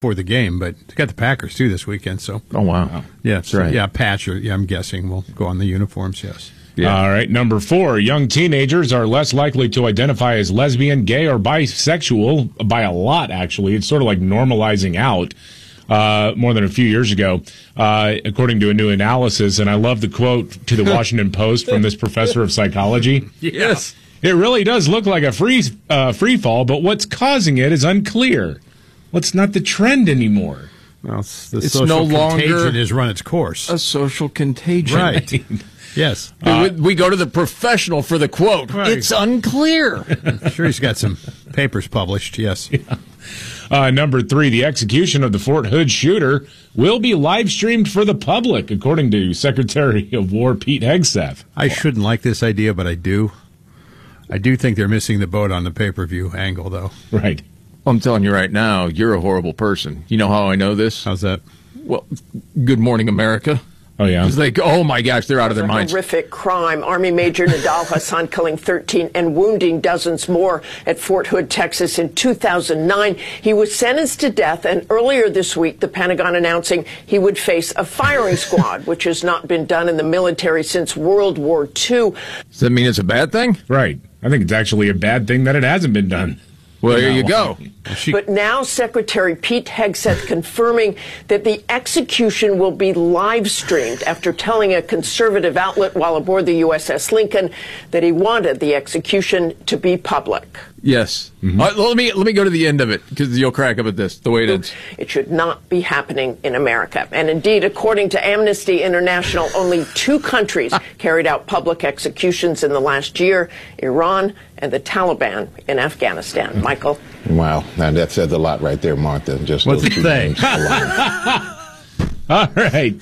for the game, but they got the Packers too this weekend. So, oh wow, yeah, that's right. Yeah, patch. I'm guessing will go on the uniforms. Yes. Yeah. All right. Number 4, young teenagers are less likely to identify as lesbian, gay, or bisexual by a lot. Actually, it's sort of like normalizing out. More than a few years ago, according to a new analysis. And I love the quote to the Washington Post from this professor of psychology. Yes. It really does look like a free fall, but what's causing it is unclear. What's not the trend anymore? Well, it's social no longer contagion has run its course. A social contagion. Right. Yes. We go to the professional for the quote. Right. It's unclear. I'm sure he's got some papers published. Yes. Yeah. Number 3, the execution of the Fort Hood shooter will be live streamed for the public, according to Secretary of War Pete Hegseth. I shouldn't like this idea, but I do. I do think they're missing the boat on the pay-per-view angle, though. Right. I'm telling you right now, you're a horrible person. You know how I know this? How's that? Well, Good Morning America. Oh, yeah. It's like, oh, my gosh, they're out of their minds. Horrific crime. Army Major Nidal Hassan killing 13 and wounding dozens more at Fort Hood, Texas in 2009. He was sentenced to death, and earlier this week, the Pentagon announcing he would face a firing squad, which has not been done in the military since World War II. Does that mean it's a bad thing? Right. I think it's actually a bad thing that it hasn't been done. Well, there you go. But now Secretary Pete Hegseth confirming that the execution will be live streamed after telling a conservative outlet while aboard the USS Lincoln that he wanted the execution to be public. Yes. Mm-hmm. Let me go to the end of it, because you'll crack up at this, the way it ends. It should not be happening in America. And indeed, according to Amnesty International, only 2 countries carried out public executions in the last year, Iran and the Taliban in Afghanistan. Michael? Wow. Now, that says a lot right there, Martha. Just what's those it 2 say? names alone. All right.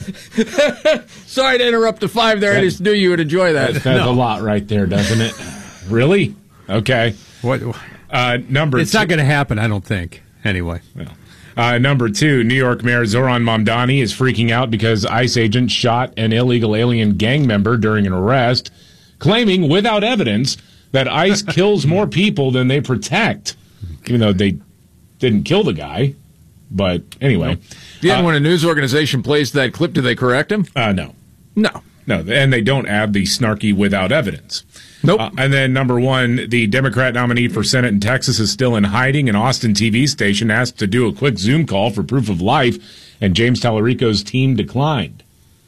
Sorry to interrupt the 5 there. I just knew you would enjoy that. That says a lot right there, doesn't it? Really? Okay. What? Number It's 2. not going to happen, I don't think. Anyway. Well, number 2, New York Mayor Zoran Mamdani is freaking out because ICE agents shot an illegal alien gang member during an arrest, claiming without evidence that ICE kills more people than they protect, even though they didn't kill the guy. But anyway. Yeah, when a news organization plays that clip, do they correct him? No. No. No, and they don't add the snarky without evidence. Nope. And then number 1, the Democrat nominee for Senate in Texas is still in hiding. An Austin TV station asked to do a quick Zoom call for proof of life, and James Tallarico's team declined.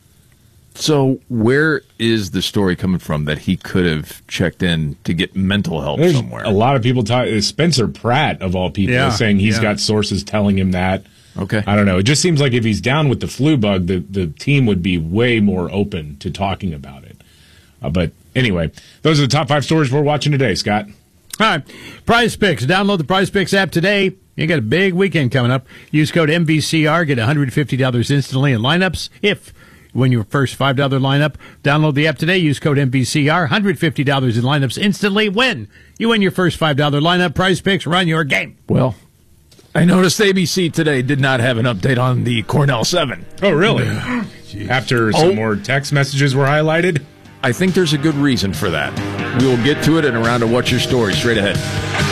So where is the story coming from that he could have checked in to get mental help There's somewhere? A lot of people talk. Spencer Pratt, of all people, is saying he's got sources telling him that. Okay. I don't know. It just seems like if he's down with the flu bug, the team would be way more open to talking about it. But anyway, those are the top 5 stories we're watching today, Scott. All right. Prize Picks. Download the Prize Picks app today. You got a big weekend coming up. Use code MVCR. Get $150 instantly in lineups if win your first $5 lineup. Download the app today. Use code MVCR. $150 in lineups instantly. Win. You win your first $5 lineup. Prize Picks. Run your game. Well, I noticed ABC today did not have an update on the Cornell 7. Oh, really? After some more text messages were highlighted? I think there's a good reason for that. We will get to it in a round of What's Your Story straight ahead.